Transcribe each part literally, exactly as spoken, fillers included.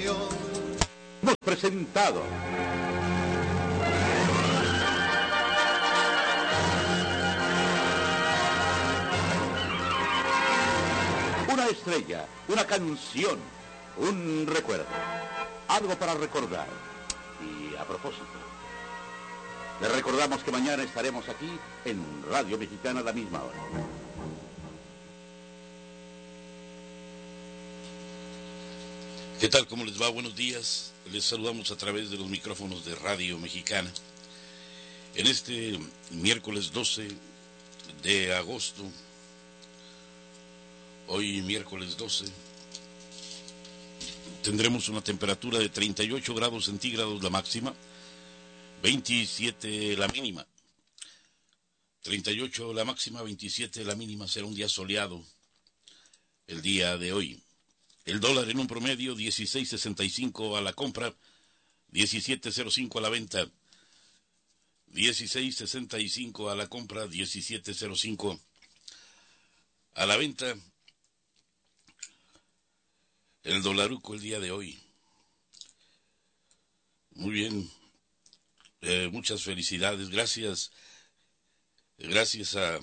Radio. Hemos presentado una estrella, una canción, un recuerdo, algo para recordar. Y a propósito, les recordamos que mañana estaremos aquí en Radio Mexicana a la misma hora. ¿Qué tal? ¿Cómo les va? Buenos días. Les saludamos a través de los micrófonos de Radio Mexicana. En este miércoles doce de agosto, hoy miércoles doce, tendremos una temperatura de treinta y ocho grados centígrados la máxima, veintisiete la mínima. treinta y ocho la máxima, veintisiete la mínima. Será un día soleado el día de hoy. El dólar en un promedio, dieciséis sesenta y cinco a la compra, diecisiete cero cinco a la venta. dieciséis sesenta y cinco a la compra, diecisiete cero cinco a la venta. El dolaruco el día de hoy. Muy bien. Eh, muchas felicidades. Gracias. Gracias a,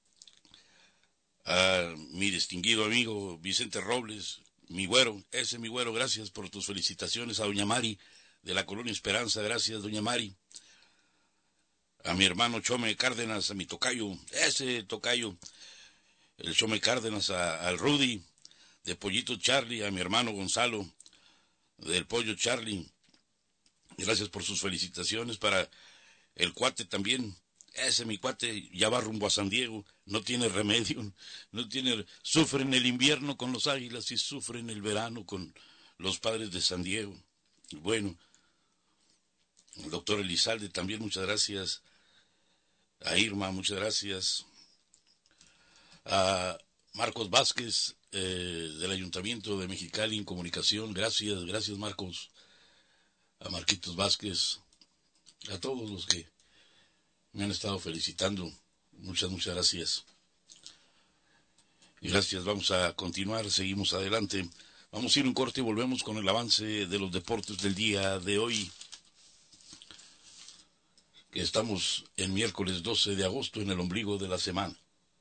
a mi distinguido amigo Vicente Robles. Mi güero, ese mi güero, gracias por tus felicitaciones. A doña Mari de la Colonia Esperanza, gracias doña Mari. A mi hermano Chome Cárdenas, a mi tocayo, ese tocayo, el Chome Cárdenas, a, al Rudy de Pollito Charlie, a mi hermano Gonzalo del Pollo Charlie, gracias por sus felicitaciones. Para el cuate también, ese mi cuate ya va rumbo a San Diego, no tiene remedio, no tiene, sufre en el invierno con los Águilas y sufre en el verano con los Padres de San Diego. Bueno, el doctor Elizalde también, muchas gracias. A Irma, muchas gracias. A Marcos Vázquez, eh, del Ayuntamiento de Mexicali en comunicación, gracias, gracias Marcos. A Marquitos Vázquez, a todos los que me han estado felicitando, muchas, muchas gracias. Y gracias, vamos a continuar, seguimos adelante. Vamos a ir un corte y volvemos con el avance de los deportes del día de hoy. Que estamos en miércoles doce de agosto, en el ombligo de la semana.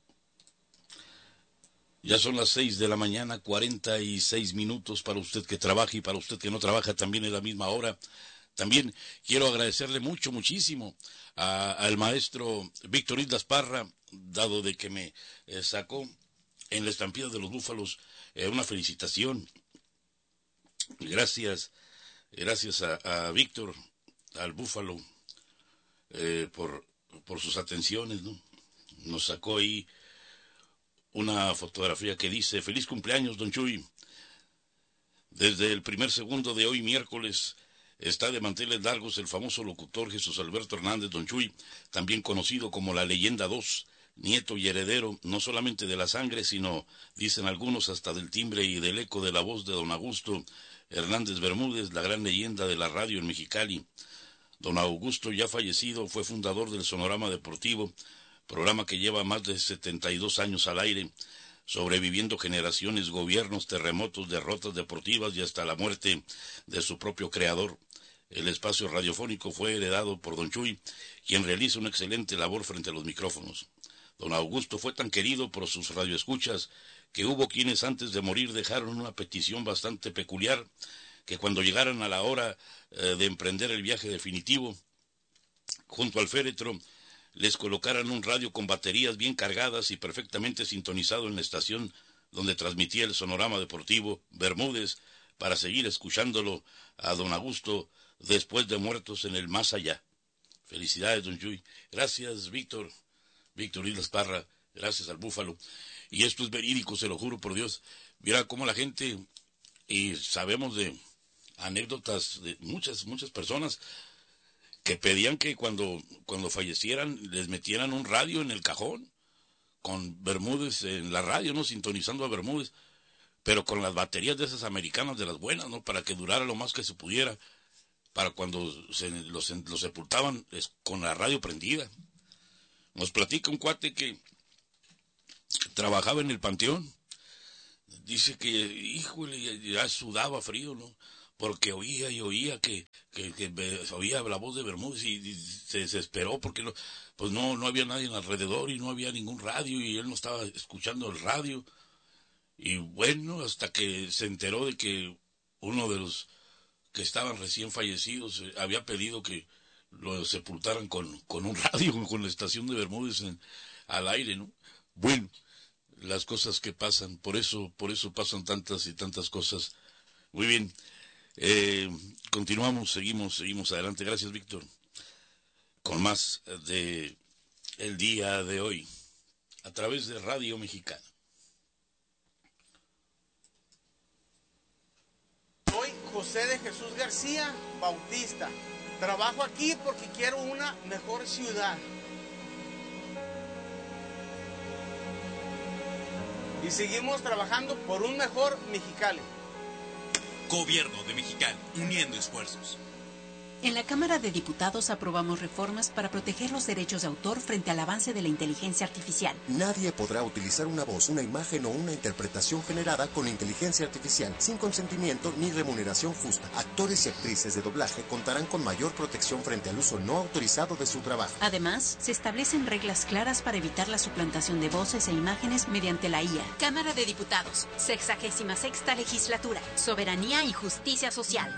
Ya son las seis de la mañana, cuarenta y seis minutos para usted que trabaja y para usted que no trabaja también es la misma hora. También quiero agradecerle mucho, muchísimo a, al maestro Víctor Islas Parra, dado de que me eh, sacó en la estampida de los Búfalos eh, una felicitación. Gracias, gracias a, a Víctor, al Búfalo, eh, por, por sus atenciones, ¿no? Nos sacó ahí una fotografía que dice: feliz cumpleaños, don Chuy. Desde el primer segundo de hoy, miércoles, está de manteles largos el famoso locutor Jesús Alberto Hernández, don Chuy, también conocido como la Leyenda dos, nieto y heredero no solamente de la sangre, sino, dicen algunos, hasta del timbre y del eco de la voz de don Augusto Hernández Bermúdez, la gran leyenda de la radio en Mexicali. Don Augusto, ya fallecido, fue fundador del Sonorama Deportivo, programa que lleva más de setenta y dos años al aire, sobreviviendo generaciones, gobiernos, terremotos, derrotas deportivas y hasta la muerte de su propio creador. El espacio radiofónico fue heredado por don Chuy, quien realiza una excelente labor frente a los micrófonos. Don Augusto fue tan querido por sus radioescuchas que hubo quienes antes de morir dejaron una petición bastante peculiar, que cuando llegaran a la hora eh, de emprender el viaje definitivo, junto al féretro, les colocaran un radio con baterías bien cargadas y perfectamente sintonizado en la estación donde transmitía el Sonorama Deportivo Bermúdez, para seguir escuchándolo a don Augusto después de muertos en el más allá. Felicidades, don Chuy. Gracias, Víctor. Víctor Islas Parra. Gracias al Búfalo. Y esto es verídico, se lo juro por Dios. Mira cómo la gente, y sabemos de anécdotas de muchas, muchas personas que pedían que cuando, cuando fallecieran les metieran un radio en el cajón, con Bermúdez en la radio, ¿no? Sintonizando a Bermúdez, pero con las baterías de esas americanas, de las buenas, ¿no? Para que durara lo más que se pudiera, para cuando se los, los sepultaban es, con la radio prendida. Nos platica un cuate que trabajaba en el panteón, dice que, híjole, ya sudaba frío, ¿no? porque oía y oía que, que, que oía la voz de Bermúdez y, y se desesperó porque no, pues no, no había nadie alrededor y no había ningún radio y él no estaba escuchando el radio. Y bueno, hasta que se enteró de que uno de los que estaban recién fallecidos eh, había pedido que lo sepultaran con, con un radio, con la estación de Bermúdez en, al aire, ¿no? Bueno, las cosas que pasan, por eso, por eso pasan tantas y tantas cosas. Muy bien, eh, continuamos, seguimos, seguimos adelante. Gracias, Víctor. Con más de el día de hoy, a través de Radio Mexicana. Soy José de Jesús García Bautista. Trabajo aquí porque quiero una mejor ciudad. Y seguimos trabajando por un mejor Mexicali. Gobierno de Mexicali, uniendo esfuerzos. En la Cámara de Diputados aprobamos reformas para proteger los derechos de autor frente al avance de la inteligencia artificial. Nadie podrá utilizar una voz, una imagen o una interpretación generada con inteligencia artificial sin consentimiento ni remuneración justa. Actores y actrices de doblaje contarán con mayor protección frente al uso no autorizado de su trabajo. Además, se establecen reglas claras para evitar la suplantación de voces e imágenes mediante la I A. Cámara de Diputados, sexagésima sexta legislatura, soberanía y justicia social.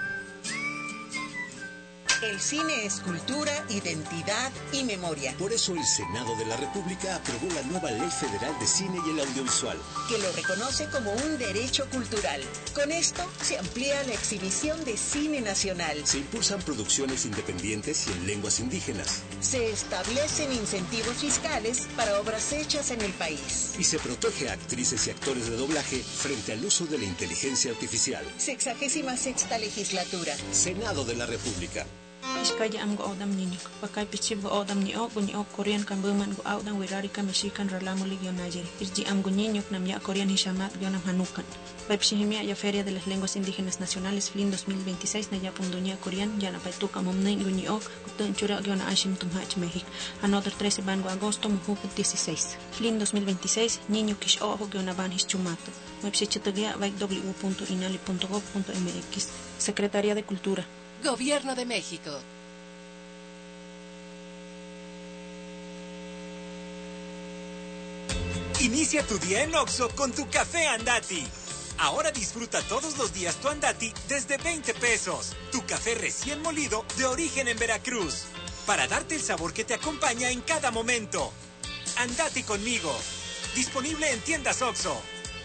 El cine es cultura, identidad y memoria. Por eso el Senado de la República aprobó la nueva Ley Federal de Cine y el Audiovisual, que lo reconoce como un derecho cultural. Con esto se amplía la exhibición de cine nacional. Se impulsan producciones independientes y en lenguas indígenas. Se establecen incentivos fiscales para obras hechas en el país. Y se protege a actrices y actores de doblaje frente al uso de la inteligencia artificial. Sexagésima sexta legislatura. Senado de la República. Iskaya am go odam ninik pakai pichib go odam ni ok ni ok Korean kan buman go odam wirari kan Mexican ralamo ligio Niger irji am go niñok nam ya Korean hishamat gionam hanukan Pepsihimia ya Feria de las Lenguas Indígenas Nacionales Flin dos mil veintiséis na ya punduña Korean ya na paituk amomne go ni ok kutun chura giona ashim tumhach México another trece ban go agosto muhuk dieciséis Flin dos mil veintiséis niño kish ojo giona ban hischumato Pepsichitagia vai w punto inali punto gov punto m x Secretaría de Cultura. Gobierno de México. Inicia tu día en Oxxo con tu café Andati. Ahora disfruta todos los días tu Andati desde veinte pesos. Tu café recién molido de origen en Veracruz. Para darte el sabor que te acompaña en cada momento. Andati conmigo. Disponible en tiendas Oxxo.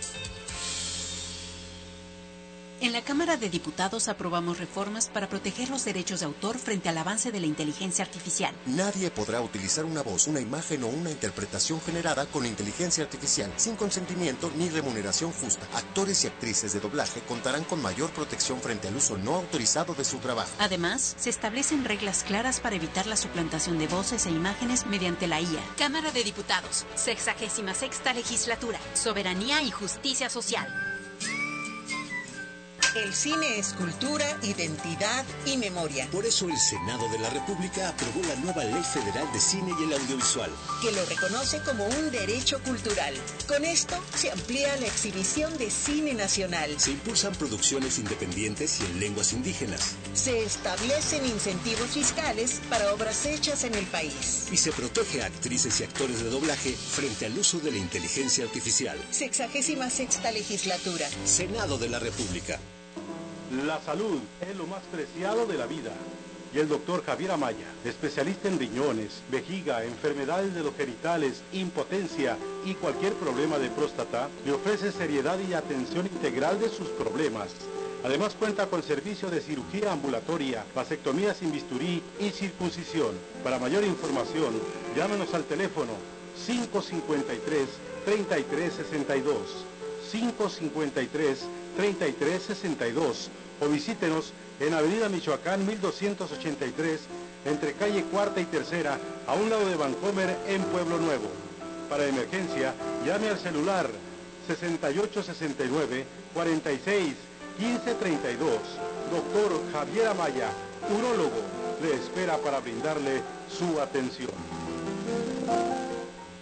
En la Cámara de Diputados aprobamos reformas para proteger los derechos de autor frente al avance de la inteligencia artificial. Nadie podrá utilizar una voz, una imagen o una interpretación generada con inteligencia artificial sin consentimiento ni remuneración justa. Actores y actrices de doblaje contarán con mayor protección frente al uso no autorizado de su trabajo. Además, se establecen reglas claras para evitar la suplantación de voces e imágenes mediante la I A. Cámara de Diputados, sexagésima sexta legislatura, soberanía y justicia social. El cine es cultura, identidad y memoria. Por eso el Senado de la República aprobó la nueva Ley Federal de Cine y el Audiovisual, que lo reconoce como un derecho cultural. Con esto se amplía la exhibición de cine nacional. Se impulsan producciones independientes y en lenguas indígenas. Se establecen incentivos fiscales para obras hechas en el país. Y se protege a actrices y actores de doblaje frente al uso de la inteligencia artificial. Sexagésima sexta legislatura. Senado de la República. La salud es lo más preciado de la vida. Y el doctor Javier Amaya, especialista en riñones, vejiga, enfermedades de los genitales, impotencia y cualquier problema de próstata, le ofrece seriedad y atención integral de sus problemas. Además cuenta con servicio de cirugía ambulatoria, vasectomía sin bisturí y circuncisión. Para mayor información, llámenos al teléfono cinco cinco tres, treinta y tres sesenta y dos, cinco cinco tres, treinta y tres sesenta y dos o visítenos en Avenida Michoacán mil doscientos ochenta y tres, entre calle Cuarta y Tercera, a un lado de Vancomer, en Pueblo Nuevo. Para emergencia, llame al celular sesenta y ocho sesenta y nueve, cuarenta y seis, quince treinta y dos. Doctor Javier Amaya, urólogo, le espera para brindarle su atención.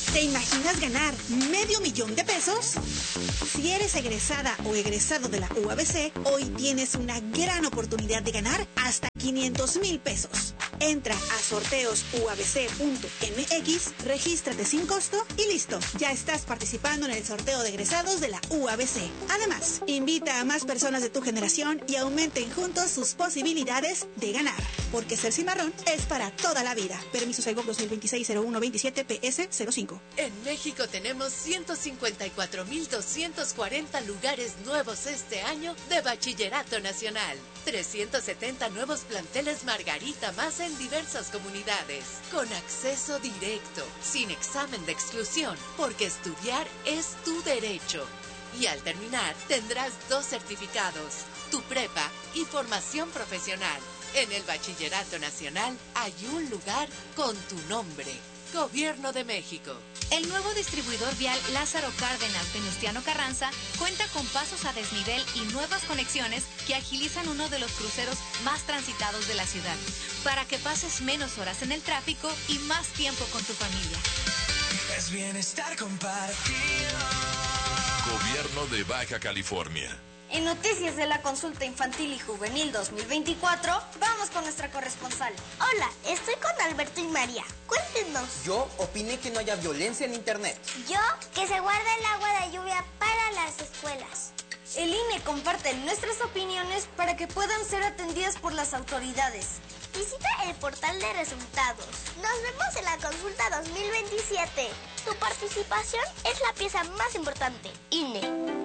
¿Te imaginas ganar medio millón de pesos? Si eres egresada o egresado de la U A B C, hoy tienes una gran oportunidad de ganar hasta quinientos mil pesos. Entra a sorteos u a b c punto m x, regístrate sin costo y listo. Ya estás participando en el sorteo de egresados de la U A B C. Además, invita a más personas de tu generación y aumenten juntos sus posibilidades de ganar. Porque ser cimarrón es para toda la vida. Permiso Segov dos mil veintiséis cero uno veintisiete P S cero cinco. En México tenemos ciento cincuenta y cuatro mil doscientos cuarenta lugares nuevos este año de Bachillerato Nacional. trescientos setenta nuevos planteles Margarita más en diversas comunidades. Con acceso directo, sin examen de exclusión, porque estudiar es tu derecho. Y al terminar, tendrás dos certificados, tu prepa y formación profesional. En el Bachillerato Nacional hay un lugar con tu nombre. Gobierno de México. El nuevo distribuidor vial Lázaro Cárdenas Venustiano Carranza cuenta con pasos a desnivel y nuevas conexiones que agilizan uno de los cruceros más transitados de la ciudad, para que pases menos horas en el tráfico y más tiempo con tu familia. Es bienestar compartido. Gobierno de Baja California. En Noticias de la Consulta Infantil y Juvenil dos mil veinticuatro, vamos con nuestra corresponsal. Hola, estoy con Alberto y María. Cuéntenos. Yo opiné que no haya violencia en Internet. Yo, que se guarda el agua de lluvia para las escuelas. El I N E comparte nuestras opiniones para que puedan ser atendidas por las autoridades. Visita el portal de resultados. Nos vemos en la Consulta dos mil veintisiete. Tu participación es la pieza más importante. I N E.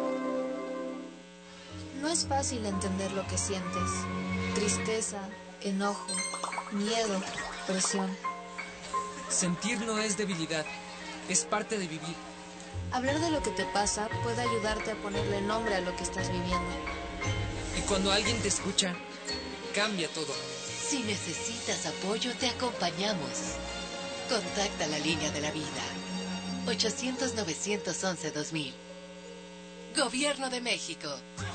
No es fácil entender lo que sientes. Tristeza, enojo, miedo, presión. Sentir no es debilidad, es parte de vivir. Hablar de lo que te pasa puede ayudarte a ponerle nombre a lo que estás viviendo. Y cuando alguien te escucha, cambia todo. Si necesitas apoyo, te acompañamos. Contacta la línea de la vida. ochocientos, novecientos once, dos mil. Gobierno de México.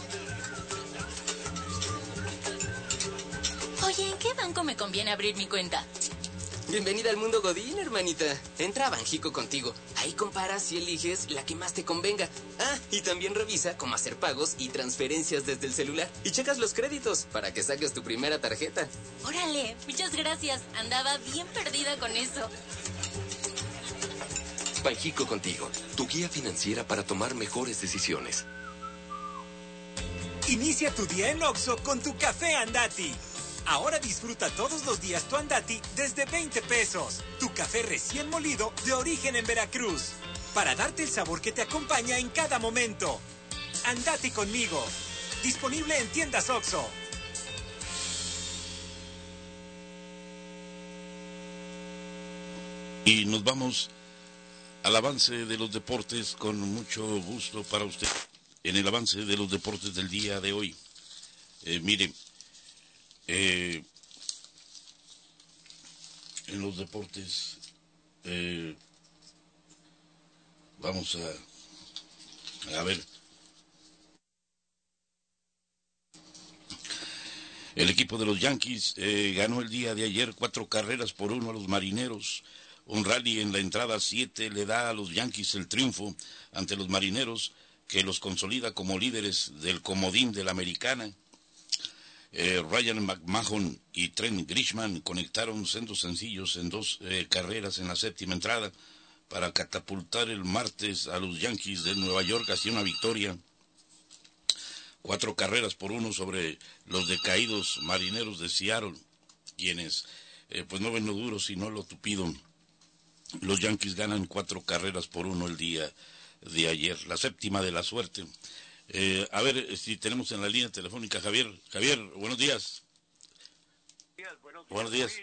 Oye, ¿en qué banco me conviene abrir mi cuenta? Bienvenida al mundo Godín, hermanita. Entra a Banjico contigo. Ahí comparas y eliges la que más te convenga. Ah, y también revisa cómo hacer pagos y transferencias desde el celular. Y checas los créditos para que saques tu primera tarjeta. Órale, muchas gracias. Andaba bien perdida con eso. Banjico contigo, tu guía financiera para tomar mejores decisiones. Inicia tu día en Oxxo con tu café Andati. Ahora disfruta todos los días tu Andati desde veinte pesos. Tu café recién molido de origen en Veracruz. Para darte el sabor que te acompaña en cada momento. Andati conmigo. Disponible en tiendas Oxxo. Y nos vamos al avance de los deportes con mucho gusto para usted. En el avance de los deportes del día de hoy. Eh, mire, eh, en los deportes eh, vamos a, a ver. El equipo de los Yankees eh, ganó el día de ayer cuatro carreras por uno a los Marineros. Un rally en la entrada siete le da a los Yankees el triunfo ante los Marineros, que los consolida como líderes del comodín de la Americana. Eh, Ryan McMahon y Trent Grisham conectaron sendos sencillos en dos eh, carreras en la séptima entrada para catapultar el martes a los Yankees de Nueva York hacia una victoria. Cuatro carreras por uno sobre los decaídos Marineros de Seattle, quienes eh, pues no ven lo duro sino lo tupido. Los Yankees ganan cuatro carreras por uno el día de ayer, la séptima de la suerte. Eh, a ver si tenemos en la línea telefónica Javier. Javier, buenos días. Buenos días.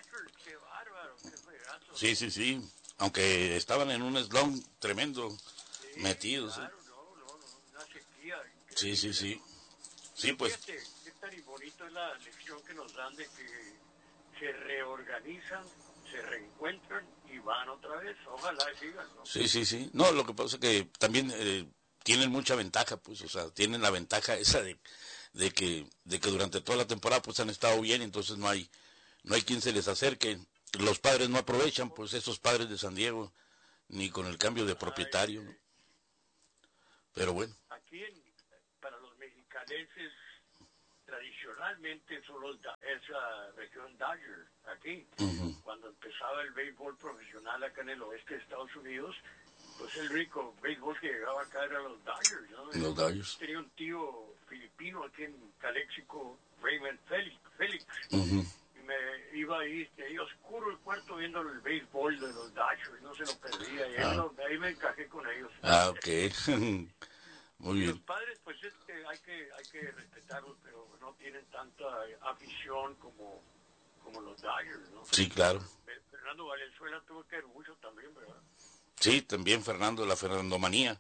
Sí, sí, sí. Aunque estaban en un slump tremendo, sí, metidos. Claro, ¿eh? no, no, no, una sequía. Sí, sí, sí. Sí, pues. Fíjate, qué tan bonito es la lección que nos dan de que se reorganizan, se reencuentran y van otra vez. Ojalá sigan, ¿no? Sí, sí, sí. No, lo que pasa es que también eh, tienen mucha ventaja, pues, o sea, tienen la ventaja esa de, de que de que durante toda la temporada pues han estado bien, entonces no hay no hay quien se les acerque. Los padres no aprovechan, pues esos padres de San Diego ni con el cambio de propietario, ¿no? Pero bueno. Aquí en, para los mexicaneses tradicionalmente son los, esa región Dodger, aquí. Uh-huh. Cuando empezaba el béisbol profesional acá en el oeste de Estados Unidos, pues el rico béisbol que llegaba acá era los Dodgers, ¿no? Los Dodgers. Tenía un tío filipino aquí en Calexico, Raymond Félix, Félix. Uh-huh. Y me iba ahí, ahí oscuro el cuarto viendo el béisbol de los Dodgers, no se lo perdía, y ahí, ah. lo, ahí me encajé con ellos. Ah, ok. Muy bien. Los padres, pues es que hay que hay que respetarlos, pero no tienen tanta afición como, como los Dodgers, ¿no? Sí, claro. Fernando Valenzuela tuvo que ver mucho también, ¿verdad? Sí, también Fernando, la Fernandomanía.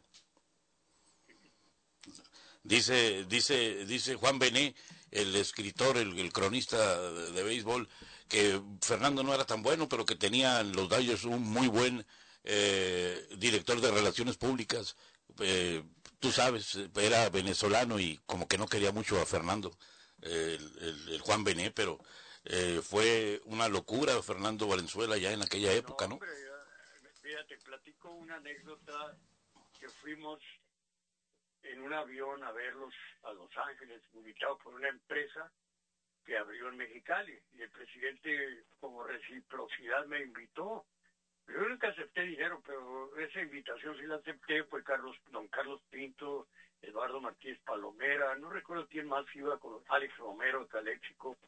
Dice, dice, dice Juan Bené, el escritor, el, el cronista de, de béisbol, que Fernando no era tan bueno, pero que tenían los Dodgers un muy buen eh, director de relaciones públicas. Eh, tú sabes, era venezolano y como que no quería mucho a Fernando, eh, el, el, el Juan Bené, pero eh, fue una locura Fernando Valenzuela ya en aquella época, ¿no? Hombre, fíjate, platico una anécdota que fuimos en un avión a verlos a Los Ángeles, invitados por una empresa que abrió en Mexicali, y el presidente como reciprocidad me invitó. Yo nunca acepté dinero, pero esa invitación sí la acepté, fue Carlos, don Carlos Pinto, Eduardo Martínez Palomera, no recuerdo quién más iba, con Alex Romero de Calexico,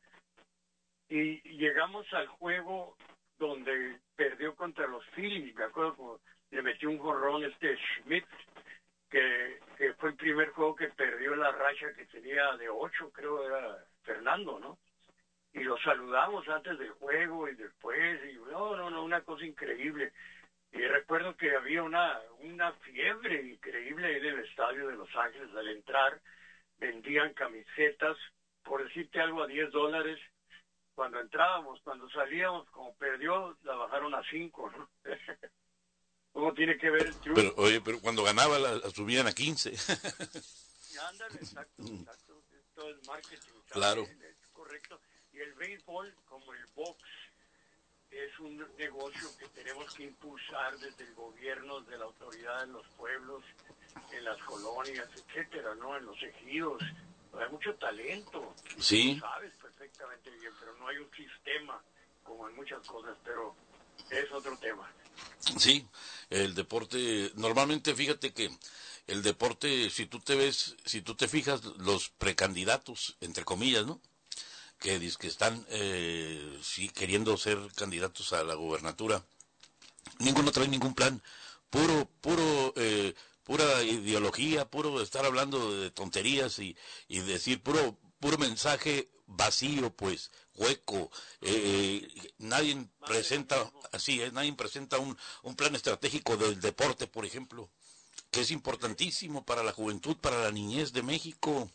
y llegamos al juego donde perdió contra los Phillies, me acuerdo como le metió un jorrón este Schmidt, que, que fue el primer juego que perdió la racha que tenía de ocho, creo era Fernando, ¿no? Y lo saludamos antes del juego y después, y no, no, no, una cosa increíble. Y recuerdo que había una, una fiebre increíble en el estadio de Los Ángeles al entrar, vendían camisetas, por decirte algo, a diez dólares, cuando entrábamos, cuando salíamos, como perdió, la bajaron a cinco, ¿no? ¿Cómo tiene que ver el truco? Pero, oye, pero cuando ganaba la, la subían a quince. Ándale, exacto, exacto, todo el marketing. ¿Sabes? Claro. Es correcto. Y el béisbol, como el box, es un negocio que tenemos que impulsar desde el gobierno, de la autoridad en los pueblos, en las colonias, etcétera, ¿no? En los ejidos. Hay mucho talento. Sí. Lo sabes perfectamente bien, pero no hay un sistema como en muchas cosas, pero es otro tema. Sí, el deporte, normalmente fíjate que el deporte, si tú te ves, si tú te fijas, los precandidatos, entre comillas, ¿no? Que, que están eh, sí, queriendo ser candidatos a la gubernatura, ninguno trae ningún plan, puro, puro, eh, pura ideología, puro estar hablando de tonterías y, y decir puro, puro mensaje vacío, pues, hueco. Eh, nadie presenta, así es, nadie presenta un, un plan estratégico del deporte, por ejemplo, que es importantísimo para la juventud, para la niñez de México.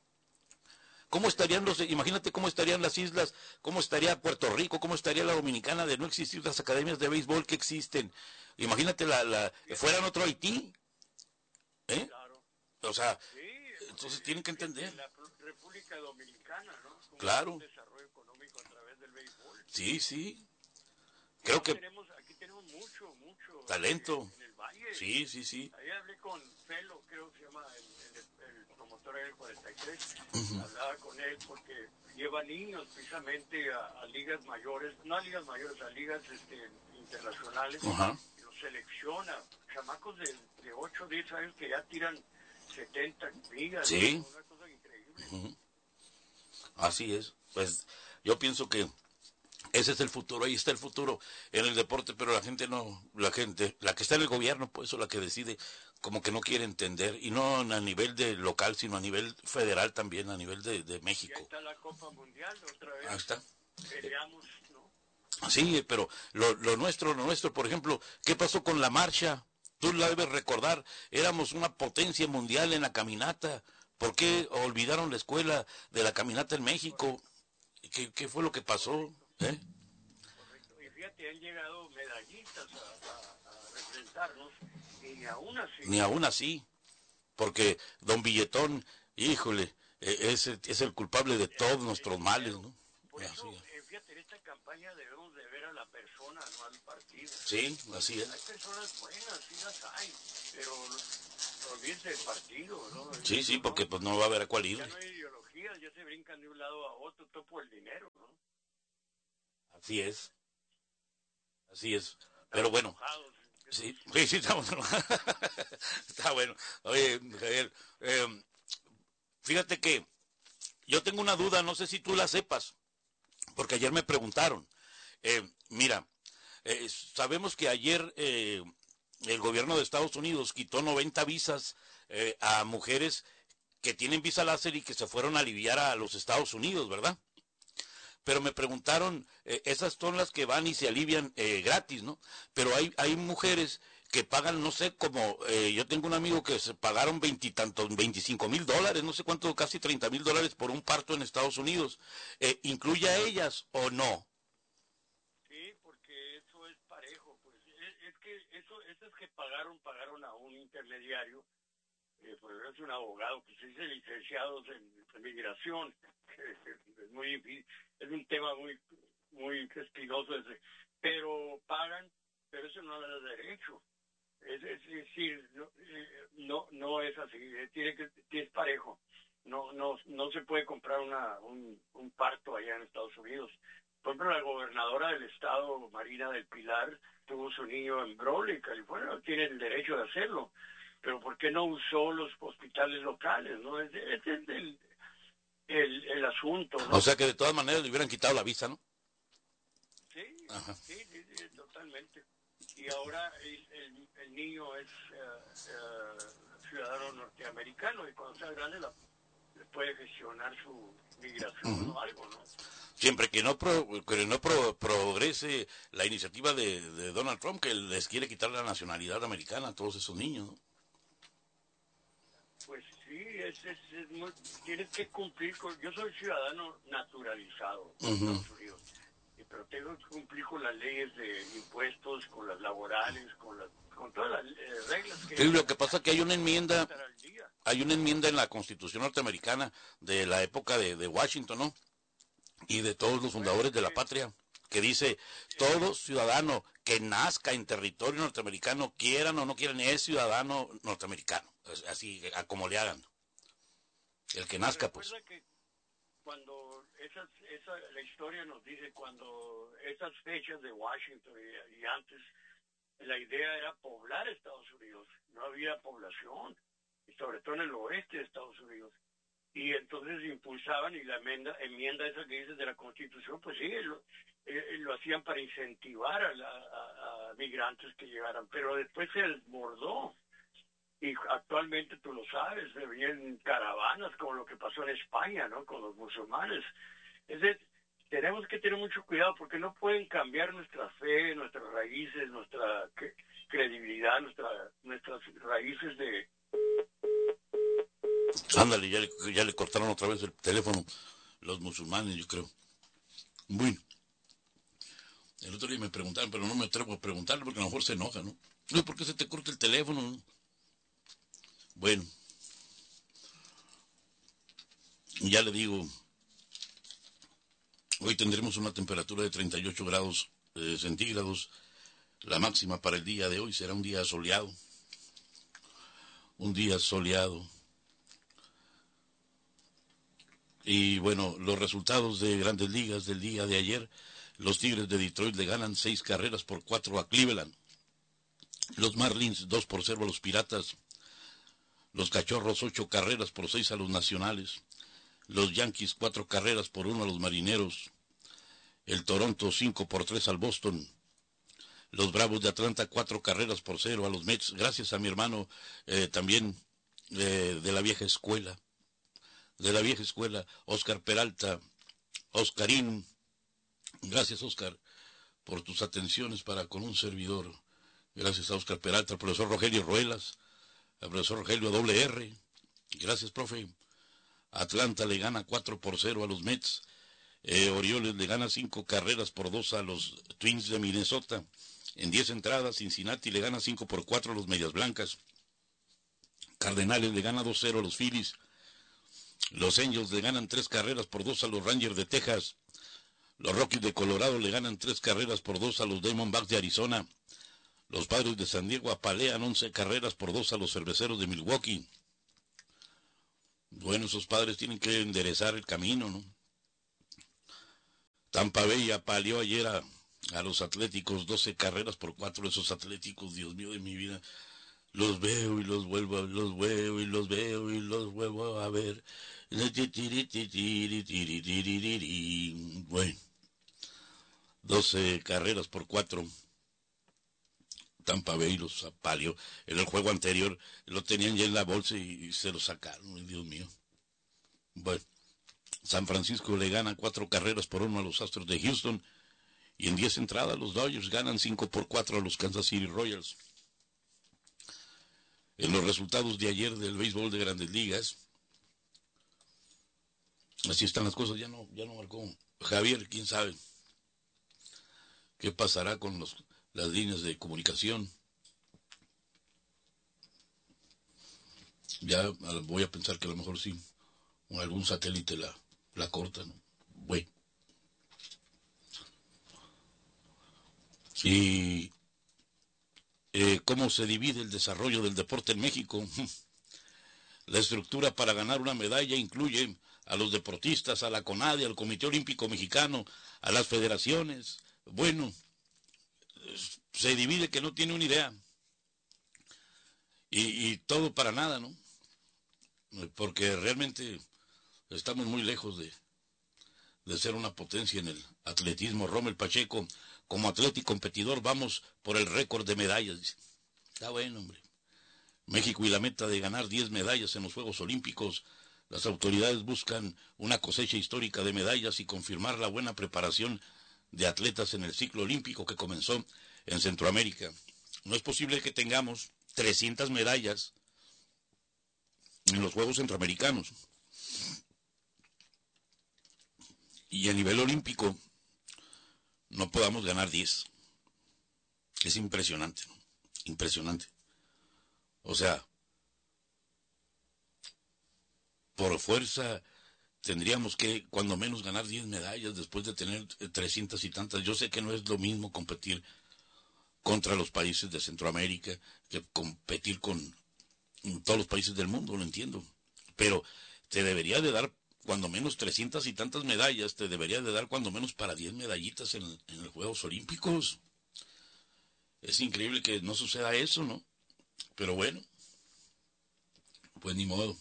¿Cómo estarían los, imagínate cómo estarían las islas, cómo estaría Puerto Rico, cómo estaría la Dominicana de no existir las academias de béisbol que existen? Imagínate la, la, fueran otro Haití, ¿eh? O sea, entonces tienen que entender. La República Dominicana, ¿no? Como claro. Un desarrollo económico a través del béisbol. Sí, sí. Creo aquí que tenemos, aquí tenemos mucho, mucho talento. En el valle. Sí, sí, sí. Ahí hablé con Felo, creo que se llama el, el, el promotor del cuarenta y tres. Uh-huh. Hablaba con él porque lleva niños precisamente a, a ligas mayores, no a ligas mayores, a ligas este, internacionales. Uh-huh. Y los selecciona. Chamacos de, de ocho o diez años que ya tiran setenta millas. Sí. ¿no? Una cosa increíble. Uh-huh. Así es. Pues yo pienso que ese es el futuro, ahí está el futuro en el deporte, pero la gente no, la gente, la que está en el gobierno, pues, o la que decide, como que no quiere entender, y no a nivel de local, sino a nivel federal también, a nivel de, de México. Ya está la Copa Mundial, otra vez. Ahí está. Peleamos, ¿no? Sí, pero lo, lo nuestro, lo nuestro, por ejemplo, ¿qué pasó con la marcha? Tú la debes recordar, éramos una potencia mundial en la caminata. ¿Por qué olvidaron la escuela de la caminata en México? ¿Qué, qué fue lo que pasó? ¿Eh? Correcto. Y fíjate, han llegado medallistas a, a, a representarnos y ni aún así. Ni aún así, porque don Billetón, híjole, es, es el culpable de todos nuestros males, ¿no? Por Así eso, es. eh, fíjate, en esta campaña debemos de ver a la persona, no al partido. Sí, así es. Hay personas buenas, sí las hay, pero olvídense del partido, ¿no? Sí, sí, porque pues no va a haber a cuál ir. Ya no hay ideologías, ya se brincan de un lado a otro, todo por el dinero, ¿no? Así es. Así es. Pero bueno. Sí, sí, sí, estamos está bueno. Oye, Javier, eh, fíjate que yo tengo una duda, no sé si tú la sepas, porque ayer me preguntaron. Eh, mira, eh, sabemos que ayer eh, el gobierno de Estados Unidos quitó noventa visas eh, a mujeres que tienen visa láser y que se fueron a aliviar a los Estados Unidos, ¿verdad? Pero me preguntaron, eh, esas son las que van y se alivian eh, gratis, ¿no? Pero hay hay mujeres que pagan, no sé, como, eh, yo tengo un amigo que se pagaron veintitantos, veinticinco mil dólares, no sé cuánto, casi treinta mil dólares por un parto en Estados Unidos. Eh, ¿Incluye a ellas o no? Sí, porque eso es parejo, pues es, es que eso, esos que pagaron, pagaron a un intermediario, eh, por ejemplo, es un abogado que se dice licenciados en, en migración, que es muy difícil, es un tema muy muy espinoso ese, pero pagan, pero eso no le da derecho. Es, es decir, no, no no es así, tiene que es parejo. No no no se puede comprar una un, un parto allá en Estados Unidos. Por ejemplo, la gobernadora del estado, Marina del Pilar, tuvo su niño en Brawley, California, tiene el derecho de hacerlo. Pero ¿por qué no usó los hospitales locales? No ese es el, el, el asunto, ¿no? O sea que de todas maneras le hubieran quitado la visa, ¿no? Sí, sí, sí, sí, totalmente. Y ahora el, el, el niño es uh, uh, ciudadano norteamericano y cuando sea grande la, puede gestionar su migración uh-huh. o algo, ¿no? Siempre que no pro, que no pro, progrese la iniciativa de, de Donald Trump, que les quiere quitar la nacionalidad americana a todos esos niños, ¿no? Pues sí, es, es, es muy, tienes que cumplir con... Yo soy ciudadano naturalizado de uh-huh. Estados Unidos, pero tengo que cumplir con las leyes de impuestos, con las laborales, con las, con todas las eh, reglas que... Sí, lo que pasa es que hay una enmienda, hay una enmienda en la Constitución norteamericana de la época de, de Washington, ¿no? Y de todos los fundadores de la patria, que dice, todo ciudadano que nazca en territorio norteamericano, quieran o no quieran, es ciudadano norteamericano, así a como le hagan. El que nazca, pues. Que cuando esas, esa, la historia nos dice, cuando esas fechas de Washington y, y antes, la idea era poblar Estados Unidos, no había población, y sobre todo en el oeste de Estados Unidos. Y entonces impulsaban, y la enmienda, enmienda esa que dices de la Constitución, pues sí, lo, eh, lo hacían para incentivar a, la, a, a migrantes que llegaran, pero después se desbordó. Y actualmente, tú lo sabes, se vienen caravanas, como lo que pasó en España, ¿no? Con los musulmanes. Es decir, tenemos que tener mucho cuidado porque no pueden cambiar nuestra fe, nuestras raíces, nuestra cre- credibilidad, nuestra, nuestras raíces de... Ándale, ya le, ya le cortaron otra vez el teléfono los musulmanes, yo creo. Bueno, el otro día me preguntaron, pero no me atrevo a preguntarle porque a lo mejor se enoja, ¿no? No, ¿por qué se te corta el teléfono? ¿No? Bueno, ya le digo, hoy tendremos una temperatura de treinta y ocho grados eh, centígrados. La máxima para el día de hoy será un día soleado. Un día soleado. Y bueno, los resultados de Grandes Ligas del día de ayer, los Tigres de Detroit le ganan seis carreras por cuatro a Cleveland. Los Marlins dos por cero a los Piratas. Los Cachorros ocho carreras por seis a los Nacionales. Los Yankees cuatro carreras por uno a los Marineros. El Toronto cinco por tres al Boston. Los Bravos de Atlanta cuatro carreras por cero a los Mets. Gracias a mi hermano eh, también eh, de la vieja escuela. De la vieja escuela, Oscar Peralta, Oscarín. Gracias, Oscar, por tus atenciones para con un servidor. Gracias a Oscar Peralta, al profesor Rogelio Ruelas, al profesor Rogelio doble R. Gracias, profe. Atlanta le gana cuatro por cero a los Mets. Eh, Orioles le gana cinco carreras por dos a los Twins de Minnesota. En diez entradas, Cincinnati le gana cinco por cuatro a los Medias Blancas. Cardenales le gana dos cero a los Phillies. Los Angels le ganan tres carreras por dos a los Rangers de Texas. Los Rockies de Colorado le ganan tres carreras por dos a los Diamondbacks de Arizona. Los Padres de San Diego apalean once carreras por dos a los Cerveceros de Milwaukee. Bueno, esos Padres tienen que enderezar el camino, ¿no? Tampa Bay apaleó ayer a, a los Atléticos doce carreras por cuatro. Esos Atléticos, Dios mío de mi vida, los veo y los vuelvo a los veo y los veo y los vuelvo a ver. Bueno, doce carreras por cuatro. Tampa Bay los apaleó. En el juego anterior lo tenían ya en la bolsa y, y se lo sacaron, Dios mío. Bueno, San Francisco le gana cuatro carreras por uno a los Astros de Houston. Y en diez entradas los Dodgers ganan cinco por cuatro a los Kansas City Royals. En los resultados de ayer del béisbol de Grandes Ligas, así están las cosas. Ya no, ya no marcó Javier, quién sabe qué pasará con los, las líneas de comunicación. Ya voy a pensar que a lo mejor sí, algún satélite la, la corta, ¿no? Bueno. Y eh, cómo se divide el desarrollo del deporte en México. La estructura para ganar una medalla incluye a los deportistas, a la CONADE, al Comité Olímpico Mexicano, a las federaciones. Bueno, se divide que no tiene una idea. Y, y todo para nada, ¿no? Porque realmente estamos muy lejos de, de ser una potencia en el atletismo. Rommel Pacheco, como atleta y competidor, vamos por el récord de medallas. Está bueno, hombre. México y la meta de ganar diez medallas en los Juegos Olímpicos. Las autoridades buscan una cosecha histórica de medallas y confirmar la buena preparación de atletas en el ciclo olímpico que comenzó en Centroamérica. No es posible que tengamos trescientas medallas en los Juegos Centroamericanos. Y a nivel olímpico no podamos ganar diez. Es impresionante, ¿no? Impresionante. O sea, por fuerza tendríamos que cuando menos ganar diez medallas después de tener trescientas y tantas. Yo sé que no es lo mismo competir contra los países de Centroamérica que competir con todos los países del mundo, lo entiendo. Pero te debería de dar cuando menos trescientas y tantas medallas, te debería de dar cuando menos para diez medallitas en, en los Juegos Olímpicos. Es increíble que no suceda eso, ¿no? Pero bueno, pues ni modo.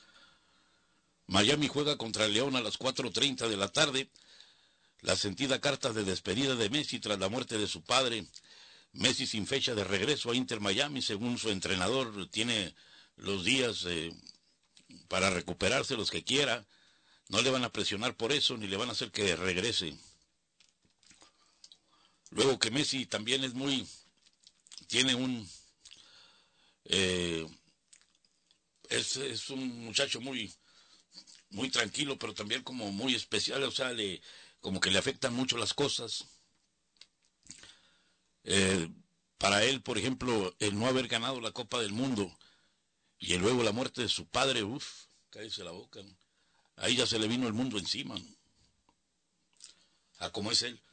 Miami juega contra León a las cuatro treinta de la tarde. La sentida carta de despedida de Messi tras la muerte de su padre. Messi sin fecha de regreso a Inter Miami, según su entrenador, tiene los días eh, para recuperarse los que quiera. No le van a presionar por eso, ni le van a hacer que regrese. Luego que Messi también es muy, tiene un, eh, es, es un muchacho muy, muy tranquilo, pero también como muy especial, o sea, le, como que le afectan mucho las cosas. Eh, para él, por ejemplo, el no haber ganado la Copa del Mundo y luego la muerte de su padre, uff, cállese la boca, ¿no? Ahí ya se le vino el mundo encima, ¿no? A como es él.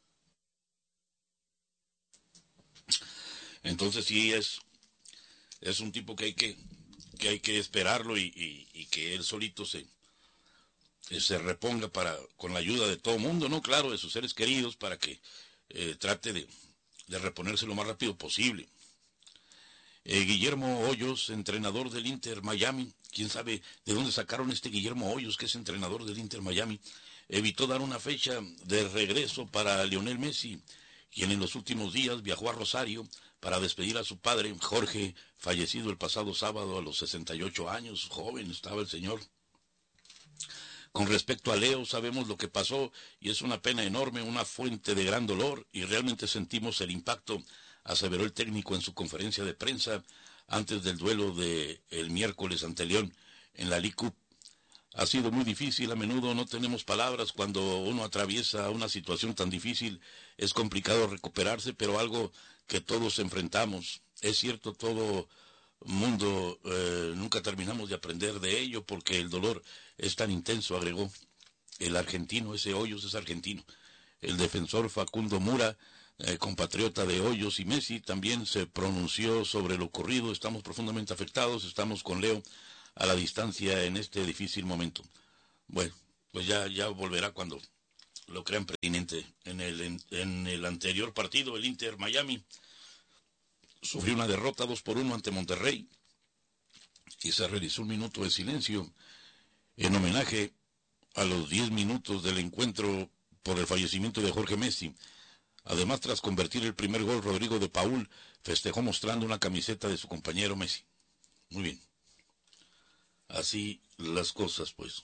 Entonces sí es, es un tipo que hay que, que hay que esperarlo y, y, y que él solito se, se reponga para, con la ayuda de todo el mundo, ¿no? Claro, de sus seres queridos, para que eh, trate de, de reponerse lo más rápido posible. Eh, Guillermo Hoyos, entrenador del Inter Miami, quién sabe de dónde sacaron este Guillermo Hoyos, que es entrenador del Inter Miami, evitó dar una fecha de regreso para Lionel Messi, quien en los últimos días viajó a Rosario para despedir a su padre, Jorge, fallecido el pasado sábado a los sesenta y ocho años, joven estaba el señor. Con respecto a Leo, sabemos lo que pasó y es una pena enorme, una fuente de gran dolor, y realmente sentimos el impacto, aseveró el técnico en su conferencia de prensa antes del duelo de el miércoles ante León en la League Cup. Ha sido muy difícil, a menudo no tenemos palabras cuando uno atraviesa una situación tan difícil, es complicado recuperarse, pero algo que todos enfrentamos. Es cierto, todo mundo, eh, nunca terminamos de aprender de ello porque el dolor es tan intenso, agregó el argentino, ese Hoyos es argentino. el defensor Facundo Mura, eh, compatriota de Hoyos y Messi, también se pronunció sobre lo ocurrido. Estamos profundamente afectados, estamos con Leo a la distancia en este difícil momento. Bueno, pues ya, ya volverá cuando lo crean pertinente. En el, en, en el anterior partido, el Inter Miami sufrió una derrota dos por uno ante Monterrey y se realizó un minuto de silencio en homenaje a los diez minutos del encuentro por el fallecimiento de Jorge Messi. Además, tras convertir el primer gol, Rodrigo de Paul festejó mostrando una camiseta de su compañero Messi. Muy bien. Así las cosas, pues.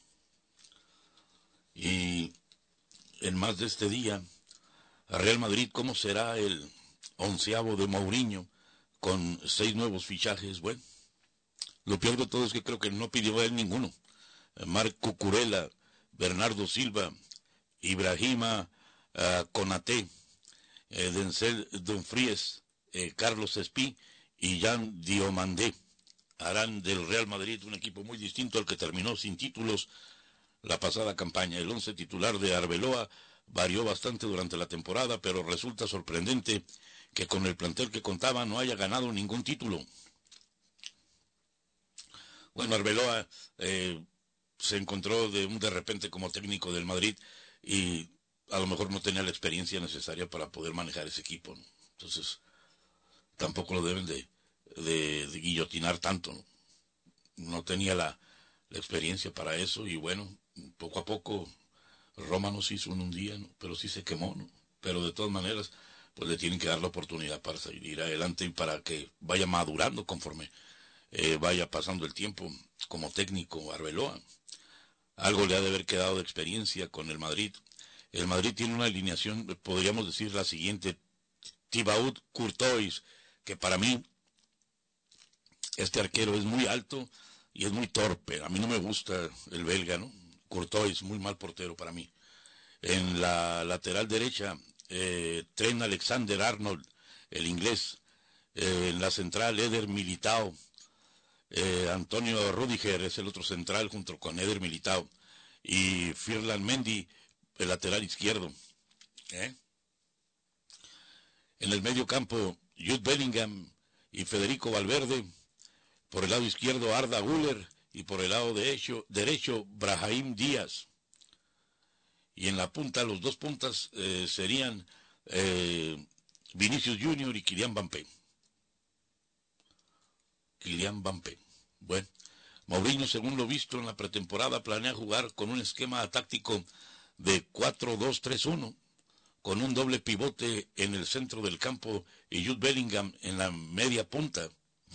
Y en más de este día, a Real Madrid, ¿cómo será el onceavo de Mourinho con seis nuevos fichajes? Bueno, lo peor de todo es que creo que no pidió a él ninguno. Marc Cucurella, Bernardo Silva, Ibrahima uh, Konaté, eh, Denzel Dumfries, eh, Carlos Espí y Jan Diomandé harán del Real Madrid un equipo muy distinto al que terminó sin títulos la pasada campaña. El once titular de Arbeloa varió bastante durante la temporada, pero resulta sorprendente que con el plantel que contaba no haya ganado ningún título. Bueno, Arbeloa eh, se encontró de un de repente como técnico del Madrid y a lo mejor no tenía la experiencia necesaria para poder manejar ese equipo, ¿no? Entonces, tampoco lo deben de, de, de guillotinar tanto, ¿no? No tenía la, la experiencia para eso y bueno, poco a poco Roma no se hizo en un día, ¿no? Pero sí se quemó, ¿no? Pero de todas maneras, pues le tienen que dar la oportunidad para seguir adelante y para que vaya madurando conforme eh, vaya pasando el tiempo como técnico Arbeloa. Algo le ha de haber quedado de experiencia con el Madrid. El Madrid tiene una alineación, podríamos decir la siguiente: Thibaut Courtois, que para mí este arquero es muy alto y es muy torpe. A mí no me gusta el belga, ¿no? Courtois, muy mal portero para mí. En la lateral derecha, eh, Trent Alexander-Arnold, el inglés. Eh, en la central, Eder Militao. Eh, Antonio Rüdiger es el otro central junto con Eder Militao. Y Firlan Mendy, el lateral izquierdo. ¿Eh? En el medio campo, Jude Bellingham y Federico Valverde. Por el lado izquierdo, Arda Güler. Y por el lado derecho, derecho Brahim Díaz. Y en la punta, los dos puntas eh, serían eh, Vinicius Junior y Kylian Mbappé. Kylian Mbappé. Bueno, Mourinho, según lo visto en la pretemporada, planea jugar con un esquema táctico de cuatro dos tres uno, con un doble pivote en el centro del campo y Jude Bellingham en la media punta.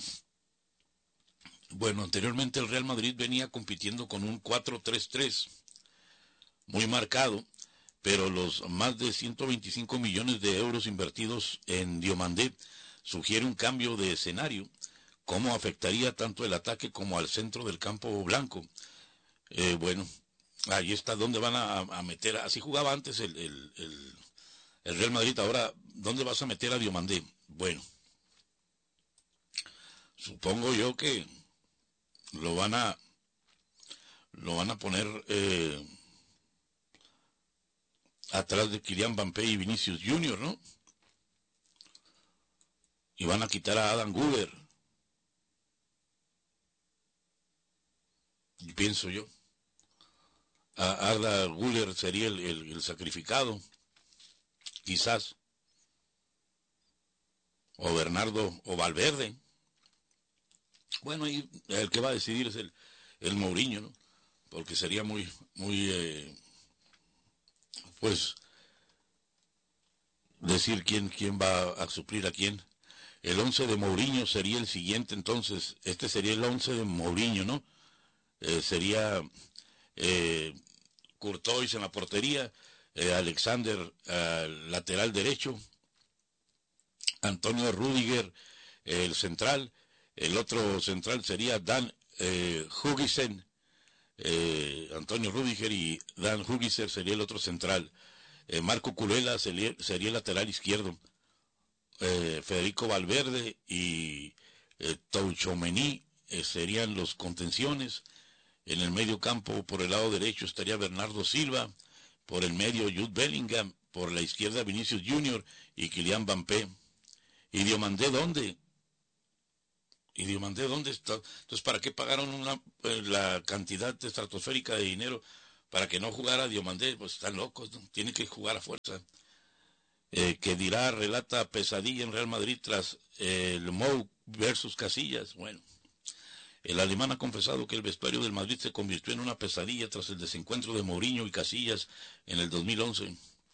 Bueno, anteriormente el Real Madrid venía compitiendo con un cuatro tres tres, muy marcado, pero los más de ciento veinticinco millones de euros invertidos en Diomandé sugiere un cambio de escenario. ¿Cómo afectaría tanto el ataque como al centro del campo blanco? Eh, bueno, ahí está donde van a, a meter, así jugaba antes el, el, el, el Real Madrid. Ahora, ¿dónde vas a meter a Diomandé? Bueno, supongo yo que lo van a lo van a poner eh, atrás de Kylian Mbappé y Vinicius Junior, ¿no? Y van a quitar a Adam Güler. Y pienso yo, a Arda Güler sería el, el, el sacrificado, quizás, o Bernardo o Valverde. Bueno, y el que va a decidir es el, el Mourinho, ¿no? Porque sería muy, muy, eh, pues, decir quién, quién va a suplir a quién. El once de Mourinho sería el siguiente, entonces, este sería el once de Mourinho, ¿no? Eh, sería eh, Courtois en la portería, eh, Alexander eh, lateral derecho, Antonio Rüdiger eh, el central, el otro central sería Dan eh, Hugisen, eh, Antonio Rüdiger y Dan Hugisen sería el otro central, eh, Marco Cucurella sería, sería el lateral izquierdo, eh, Federico Valverde y eh, Tchouaméni eh, serían los contenciones. En el medio campo, por el lado derecho, estaría Bernardo Silva, por el medio Jude Bellingham, por la izquierda Vinicius Junior y Kylian Mbappé. ¿Y Diomandé dónde? ¿Y Diomandé dónde está? Entonces, ¿para qué pagaron una, eh, la cantidad estratosférica de dinero para que no jugara Diomandé? Pues están locos, ¿no? Tiene que jugar a fuerza. Eh, que dirá, relata pesadilla en Real Madrid tras eh, el Mou versus Casillas. Bueno, el alemán ha confesado que el vestuario del Madrid se convirtió en una pesadilla tras el desencuentro de Mourinho y Casillas en el dos mil once.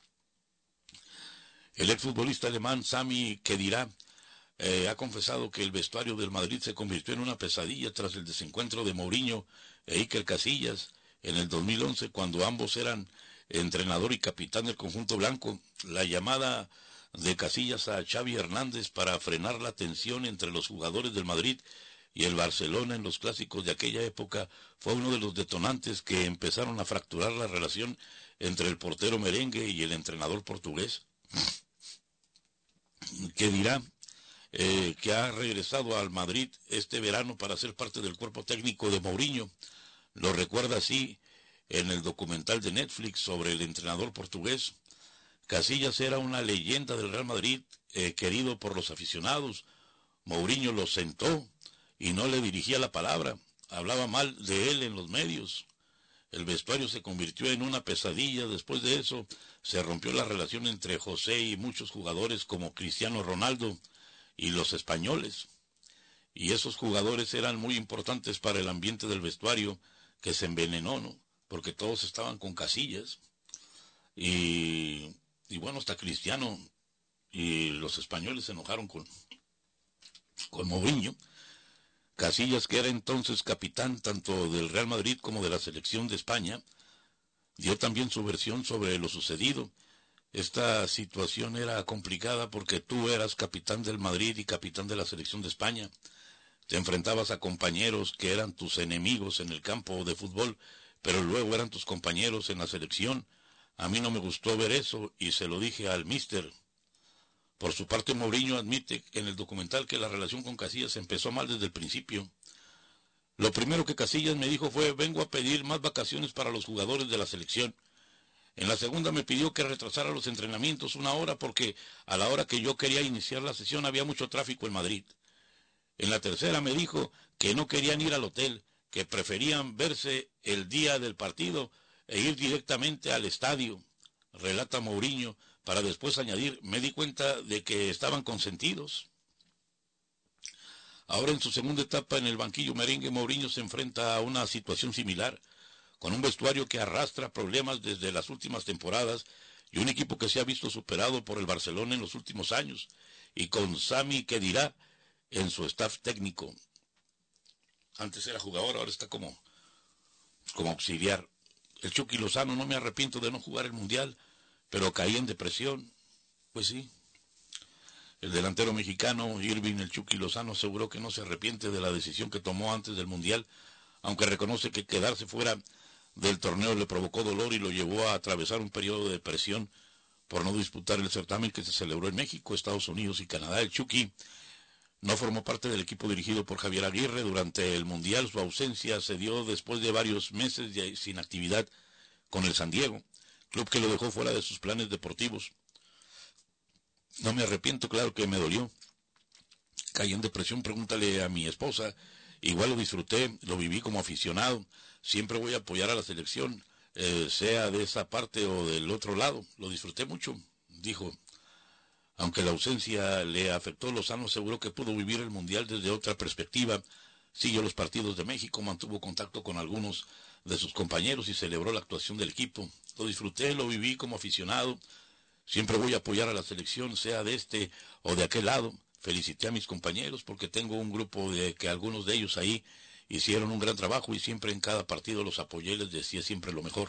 El exfutbolista alemán Sami Khedira eh, ha confesado que el vestuario del Madrid se convirtió en una pesadilla tras el desencuentro de Mourinho e Iker Casillas en el dos mil once, cuando ambos eran entrenador y capitán del conjunto blanco. La llamada de Casillas a Xavi Hernández para frenar la tensión entre los jugadores del Madrid y el Barcelona en los clásicos de aquella época fue uno de los detonantes que empezaron a fracturar la relación entre el portero merengue y el entrenador portugués. Que dirá eh, que ha regresado al Madrid este verano para ser parte del cuerpo técnico de Mourinho. Lo recuerda así en el documental de Netflix sobre el entrenador portugués. Casillas era una leyenda del Real Madrid, eh, querido por los aficionados. Mourinho lo sentó y no le dirigía la palabra. Hablaba mal de él en los medios. El vestuario se convirtió en una pesadilla. Después de eso, se rompió la relación entre José y muchos jugadores como Cristiano Ronaldo y los españoles. Y esos jugadores eran muy importantes para el ambiente del vestuario, que se envenenó, ¿no? Porque todos estaban con Casillas. Y, y bueno, hasta Cristiano y los españoles se enojaron con, con Mourinho. Casillas, que era entonces capitán tanto del Real Madrid como de la selección de España, dio también su versión sobre lo sucedido. Esta situación era complicada porque tú eras capitán del Madrid y capitán de la selección de España. Te enfrentabas a compañeros que eran tus enemigos en el campo de fútbol, pero luego eran tus compañeros en la selección. A mí no me gustó ver eso y se lo dije al míster. Por su parte, Mourinho admite en el documental que la relación con Casillas empezó mal desde el principio. Lo primero que Casillas me dijo fue: vengo a pedir más vacaciones para los jugadores de la selección. En la segunda me pidió que retrasara los entrenamientos una hora porque a la hora que yo quería iniciar la sesión había mucho tráfico en Madrid. En la tercera me dijo que no querían ir al hotel, que preferían verse el día del partido e ir directamente al estadio, relata Mourinho, para después añadir: me di cuenta de que estaban consentidos. Ahora, en su segunda etapa en el banquillo merengue, Mourinho se enfrenta a una situación similar, con un vestuario que arrastra problemas desde las últimas temporadas y un equipo que se ha visto superado por el Barcelona en los últimos años, y con Sami Khedira en su staff técnico. Antes era jugador, ahora está como, como auxiliar. El Chucky Lozano: no me arrepiento de no jugar el Mundial, pero caí en depresión. Pues sí. El delantero mexicano Irving el Chucky Lozano aseguró que no se arrepiente de la decisión que tomó antes del Mundial, aunque reconoce que quedarse fuera del torneo le provocó dolor y lo llevó a atravesar un periodo de depresión por no disputar el certamen que se celebró en México, Estados Unidos y Canadá. El Chucky no formó parte del equipo dirigido por Javier Aguirre durante el Mundial. Su ausencia se dio después de varios meses de, sin actividad con el San Diego, club que lo dejó fuera de sus planes deportivos. No me arrepiento, claro que me dolió. Caí en depresión, pregúntale a mi esposa. Igual lo disfruté, lo viví como aficionado. Siempre voy a apoyar a la selección, eh, sea de esa parte o del otro lado. Lo disfruté mucho, dijo. Aunque la ausencia le afectó, Lozano aseguró que pudo vivir el Mundial desde otra perspectiva. Siguió los partidos de México, mantuvo contacto con algunos de sus compañeros y celebró la actuación del equipo. Lo disfruté, lo viví como aficionado. Siempre voy a apoyar a la selección, sea de este o de aquel lado. Felicité a mis compañeros porque tengo un grupo de que algunos de ellos ahí hicieron un gran trabajo y siempre en cada partido los apoyé y les decía siempre lo mejor.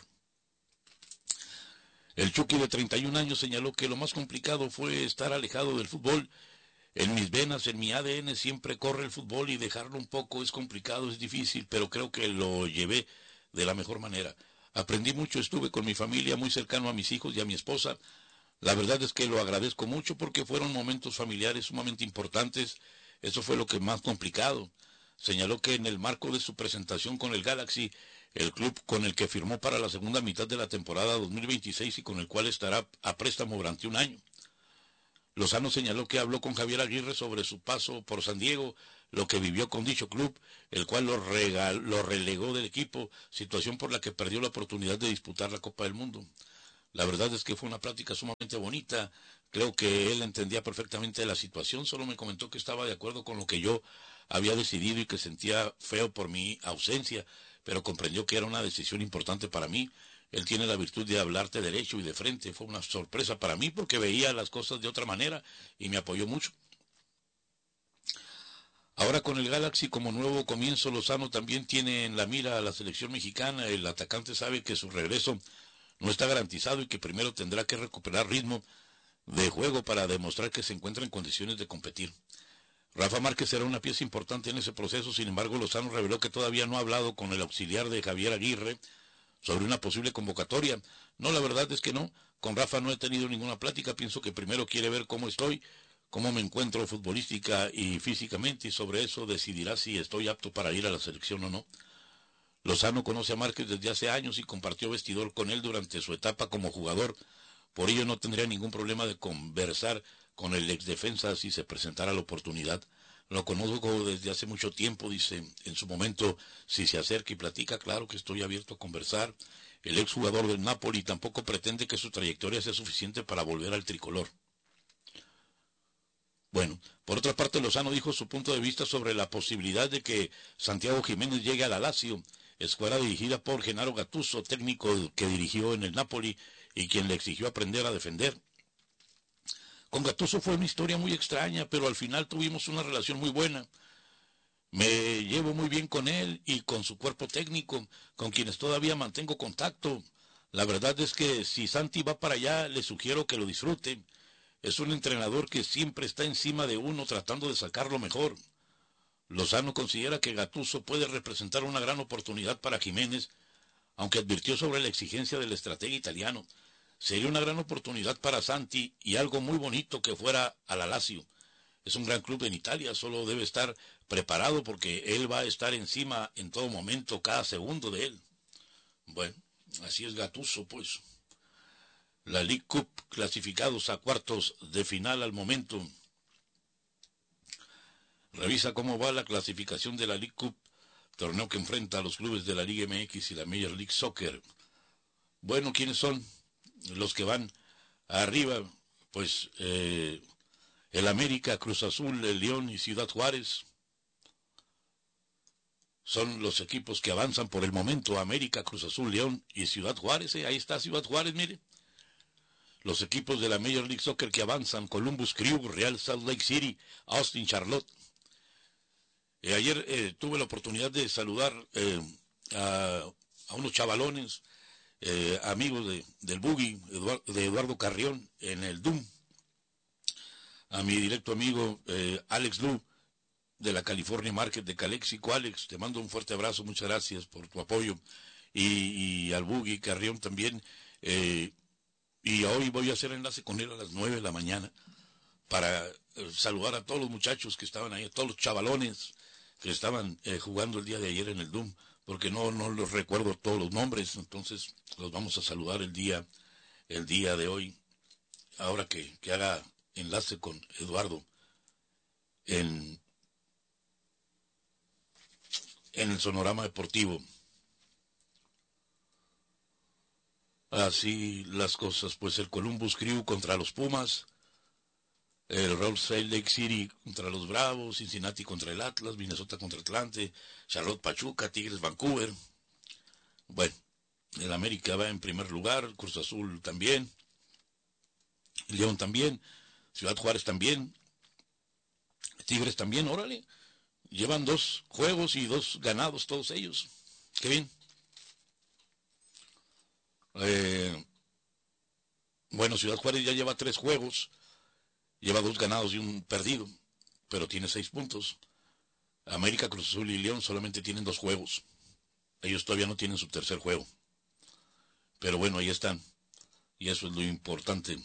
El Chucky, de treinta y un años, señaló que lo más complicado fue estar alejado del fútbol. En mis venas, en mi A D N, siempre corre el fútbol y dejarlo un poco es complicado, es difícil, pero creo que lo llevé de la mejor manera. Aprendí mucho, estuve con mi familia, muy cercano a mis hijos y a mi esposa. La verdad es que lo agradezco mucho porque fueron momentos familiares sumamente importantes. Eso fue lo que más complicado. Señaló que en el marco de su presentación con el Galaxy, el club con el que firmó para la segunda mitad de la temporada dos mil veintiséis y con el cual estará a préstamo durante un año. Lozano señaló que habló con Javier Aguirre sobre su paso por San Diego, lo que vivió con dicho club, el cual lo, regal, lo relegó del equipo, situación por la que perdió la oportunidad de disputar la Copa del Mundo. La verdad es que fue una plática sumamente bonita, creo que él entendía perfectamente la situación, solo me comentó que estaba de acuerdo con lo que yo había decidido y que sentía feo por mi ausencia, pero comprendió que era una decisión importante para mí. Él tiene la virtud de hablarte derecho y de frente. Fue una sorpresa para mí porque veía las cosas de otra manera y me apoyó mucho. Ahora con el Galaxy como nuevo comienzo, Lozano también tiene en la mira a la selección mexicana. El atacante sabe que su regreso no está garantizado y que primero tendrá que recuperar ritmo de juego para demostrar que se encuentra en condiciones de competir. Rafa Márquez será una pieza importante en ese proceso, sin embargo Lozano reveló que todavía no ha hablado con el auxiliar de Javier Aguirre sobre una posible convocatoria. No, la verdad es que no, con Rafa no he tenido ninguna plática, pienso que primero quiere ver cómo estoy, cómo me encuentro futbolística y físicamente, y sobre eso decidirá si estoy apto para ir a la selección o no. Lozano conoce a Márquez desde hace años y compartió vestidor con él durante su etapa como jugador, por ello no tendría ningún problema de conversar con el exdefensa si se presentara la oportunidad. Lo conozco desde hace mucho tiempo, dice, en su momento, si se acerca y platica, claro que estoy abierto a conversar. El exjugador del Napoli tampoco pretende que su trayectoria sea suficiente para volver al tricolor. Bueno, por otra parte, Lozano dijo su punto de vista sobre la posibilidad de que Santiago Jiménez llegue a la Lazio, escuela dirigida por Gennaro Gattuso, técnico que dirigió en el Napoli y quien le exigió aprender a defender. Con Gattuso fue una historia muy extraña, pero al final tuvimos una relación muy buena. Me llevo muy bien con él y con su cuerpo técnico, con quienes todavía mantengo contacto. La verdad es que si Santi va para allá, le sugiero que lo disfrute. Es un entrenador que siempre está encima de uno tratando de sacar lo mejor. Lozano considera que Gattuso puede representar una gran oportunidad para Jiménez, aunque advirtió sobre la exigencia del estratega italiano. Sería una gran oportunidad para Santi y algo muy bonito que fuera a la Lazio. Es un gran club en Italia, solo debe estar preparado porque él va a estar encima en todo momento, cada segundo de él. Bueno, así es Gattuso, pues. La League Cup, clasificados a cuartos de final al momento. Revisa cómo va la clasificación de la League Cup, torneo que enfrenta a los clubes de la Liga M X y la Major League Soccer. Bueno, ¿quiénes son los que van arriba? Pues eh, el América, Cruz Azul, el León y Ciudad Juárez son los equipos que avanzan por el momento. América, Cruz Azul, León y Ciudad Juárez. Eh, ahí está Ciudad Juárez, mire. Los equipos de la Major League Soccer que avanzan: Columbus Crew, Real Salt Lake City, Austin, Charlotte. Eh, ayer eh, tuve la oportunidad de saludar eh, a, a unos chavalones, eh, amigos de, del Boogie, Eduard, de Eduardo Carrión, en el D U M. A mi directo amigo eh, Alex Lu, de la California Market de Calexico. Alex, te mando un fuerte abrazo, muchas gracias por tu apoyo. Y, y al Boogie Carrión también. Eh, y hoy voy a hacer enlace con él a las nueve de la mañana para eh, saludar a todos los muchachos que estaban ahí, a todos los chavalones que estaban eh, jugando el día de ayer en el D U M, porque no, no los recuerdo todos los nombres, entonces los vamos a saludar el día, el día de hoy, ahora que, que haga enlace con Eduardo en, en el Sonorama Deportivo. Así las cosas, pues el Columbus Crew contra los Pumas, el Real Salt Lake City contra los Bravos, Cincinnati contra el Atlas, Minnesota contra Atlante, Charlotte Pachuca, Tigres Vancouver. Bueno, el América va en primer lugar, Cruz Azul también, León también, Ciudad Juárez también, Tigres también, órale, llevan dos juegos y dos ganados todos ellos, qué bien. Eh, bueno, Ciudad Juárez ya lleva tres juegos, lleva dos ganados y un perdido, pero tiene seis puntos. América, Cruz Azul y León solamente tienen dos juegos. Ellos todavía no tienen su tercer juego. Pero bueno, ahí están. Y eso es lo importante.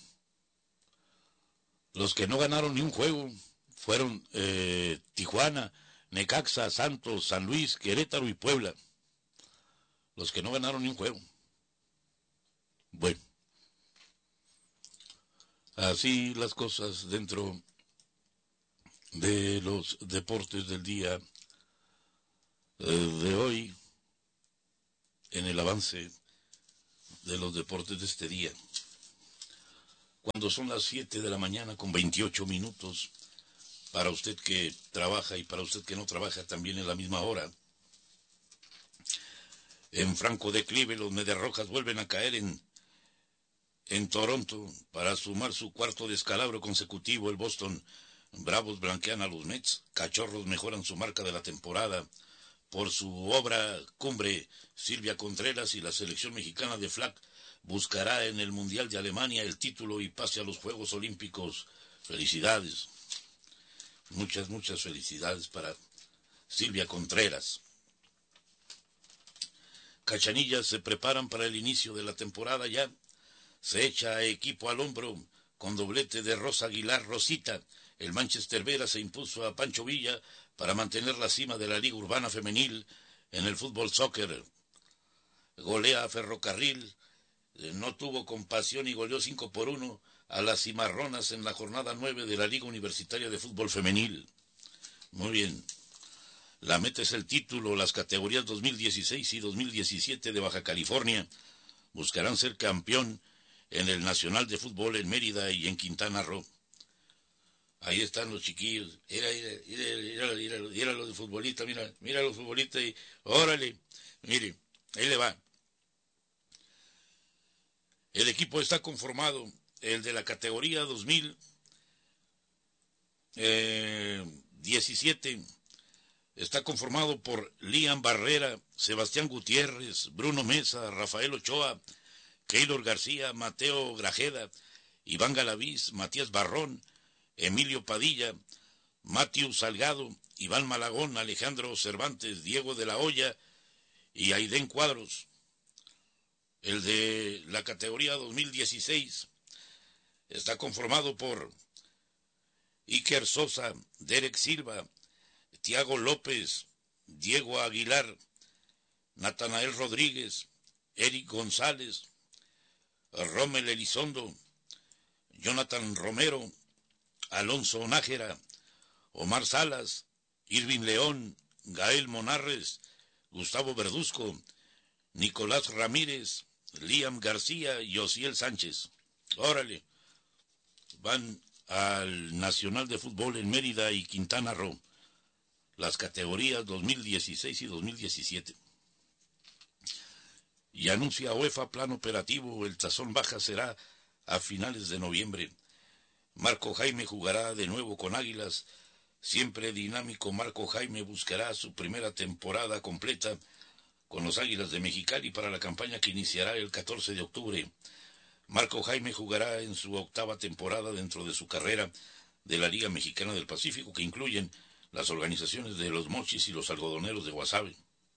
Los que no ganaron ni un juego fueron eh, Tijuana, Necaxa, Santos, San Luis, Querétaro y Puebla. los que no ganaron ni un juego. Bueno, así las cosas dentro de los deportes del día eh, de hoy, en el avance de los deportes de este día. Cuando son las siete de la mañana con veintiocho minutos, para usted que trabaja y para usted que no trabaja también es la misma hora. En franco declive, los Mediarrojas vuelven a caer en, en Toronto para sumar su cuarto descalabro consecutivo. El Boston Bravos blanquean a los Mets. Cachorros mejoran su marca de la temporada por su obra cumbre. Silvia Contreras y la selección mexicana de flag buscará en el Mundial de Alemania el título y pase a los Juegos Olímpicos. Felicidades. Muchas, muchas felicidades para Silvia Contreras. Cachanillas se preparan para el inicio de la temporada ya. Se echa equipo al hombro con doblete de Rosa Aguilar Rosita. El Manchester Vera se impuso a Pancho Villa para mantener la cima de la Liga Urbana Femenil en el fútbol soccer. Golea a Ferrocarril, no tuvo compasión y goleó cinco por uno a las Cimarronas en la jornada nueve de la Liga Universitaria de Fútbol Femenil. Muy bien. La meta es el título. Las categorías dos mil dieciséis y dos mil diecisiete de Baja California buscarán ser campeón en el Nacional de Fútbol en Mérida y en Quintana Roo. Ahí están los chiquillos. Mira, mira, mira, mira, mira, mira los de futbolistas, mira, mira los futbolistas y órale, mire, ahí le va. El equipo está conformado, el de la categoría dos mil diecisiete, está conformado por Liam Barrera, Sebastián Gutiérrez, Bruno Mesa, Rafael Ochoa, Keylor García, Mateo Grajeda, Iván Galaviz, Matías Barrón, Emilio Padilla, Matthew Salgado, Iván Malagón, Alejandro Cervantes, Diego de la Hoya y Aidén Cuadros. El de la categoría dos mil dieciséis está conformado por Iker Sosa, Derek Silva, Tiago López, Diego Aguilar, Natanael Rodríguez, Eric González, Rommel Elizondo, Jonathan Romero, Alonso Nájera, Omar Salas, Irving León, Gael Monarres, Gustavo Verduzco, Nicolás Ramírez, Liam García y Osiel Sánchez. Órale, van al Nacional de Fútbol en Mérida y Quintana Roo, las categorías dos mil dieciséis y dos mil diecisiete. Y anuncia UEFA plan operativo, el Tazón Baja será a finales de noviembre. Marco Jaime jugará de nuevo con Águilas. Siempre dinámico, Marco Jaime buscará su primera temporada completa con los Águilas de Mexicali para la campaña que iniciará el catorce de octubre. Marco Jaime jugará en su octava temporada dentro de su carrera de la Liga Mexicana del Pacífico, que incluyen las organizaciones de los Mochis y los Algodoneros de Guasave.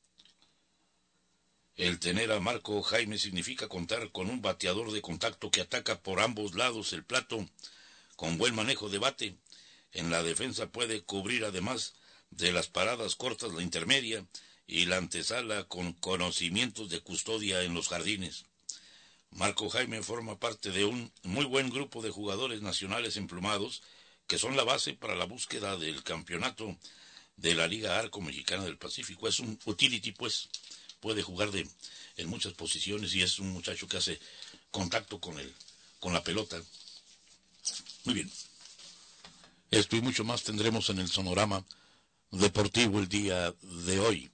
El tener a Marco Jaime significa contar con un bateador de contacto que ataca por ambos lados el plato con buen manejo de bate. En la defensa puede cubrir, además de las paradas cortas, la intermedia y la antesala con conocimientos de custodia en los jardines. Marco Jaime forma parte de un muy buen grupo de jugadores nacionales emplumados que son la base para la búsqueda del campeonato de la Liga Arco Mexicana del Pacífico. Es un utility, pues, puede jugar de, en muchas posiciones y es un muchacho que hace contacto con el, con la pelota. Muy bien. Esto y mucho más tendremos en el Sonorama Deportivo el día de hoy.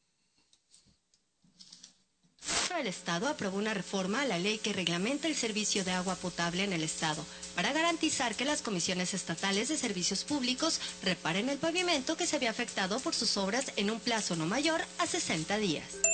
El Estado aprobó una reforma a la ley que reglamenta el servicio de agua potable en el Estado para garantizar que las comisiones estatales de servicios públicos reparen el pavimento que se había afectado por sus obras en un plazo no mayor a sesenta días.